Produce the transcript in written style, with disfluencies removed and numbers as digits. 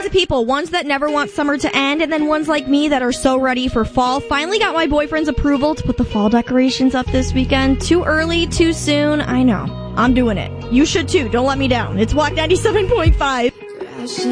the people. Ones that never want summer to end, and then ones like me that are so ready for fall. Finally got my boyfriend's approval to put the fall decorations up this weekend. Too early, too soon. I know. I'm doing it. You should too. Don't let me down. It's Walk 97.5.